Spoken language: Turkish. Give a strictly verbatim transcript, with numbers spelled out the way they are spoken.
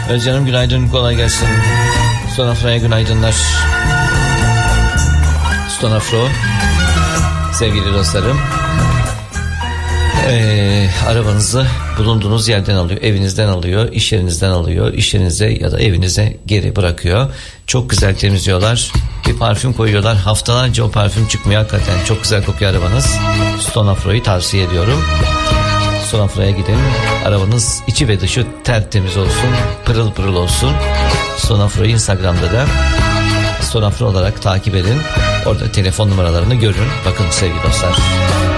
Özcan'ım günaydın, kolay gelsin. Stonafro'ya günaydınlar. Stonafro, sevgili dostlarım, ee, arabanızı bulunduğunuz yerden alıyor, evinizden alıyor, iş yerinizden alıyor, iş yerinize ya da evinize geri bırakıyor. Çok güzel temizliyorlar. Bir parfüm koyuyorlar, haftalarca o parfüm çıkmıyor. Hakikaten çok güzel kokuyor arabanız. Stonafro'yu tavsiye ediyorum. Stonafro'ya gidin, arabanız içi ve dışı tertemiz olsun, pırıl pırıl olsun. Stonafro'yu Instagram'da da Stonafro olarak takip edin. Orada telefon numaralarını görün. Bakın sevgili dostlar.